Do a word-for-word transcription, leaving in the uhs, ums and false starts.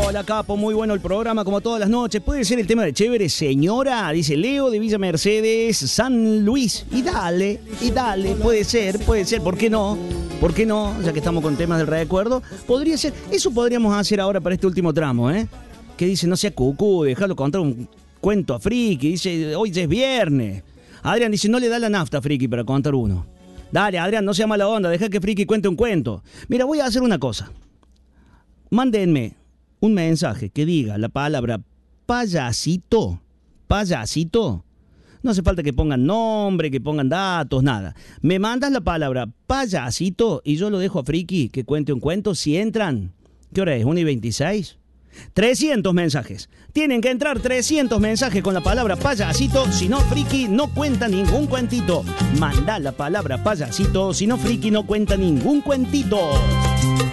Hola, capo, muy bueno el programa, como todas las noches. ¿Puede ser el tema de chévere, señora? Dice Leo de Villa Mercedes, San Luis. Y dale, y dale, puede ser, puede ser, ¿por qué no? ¿Por qué no? Ya que estamos con temas del recuerdo. Podría ser, eso podríamos hacer ahora para este último tramo, ¿eh? Que dice, no sea cucú, déjalo contar un cuento a Friki. Dice, hoy ya es viernes. Adrián dice, no le da la nafta a Friki para contar uno. Dale, Adrián, no sea mala onda, deja que Friki cuente un cuento. Mira, voy a hacer una cosa. Mándenme un mensaje que diga la palabra payasito, payasito. No hace falta que pongan nombre, que pongan datos, nada. Me mandas la palabra payasito y yo lo dejo a Friki que cuente un cuento. Si entran, ¿qué hora es? ¿una y veintiséis? trescientos mensajes. Tienen que entrar trescientos mensajes con la palabra payasito. Si no, Friki no cuenta ningún cuentito. Manda la palabra payasito. Si no, Friki no cuenta ningún cuentito.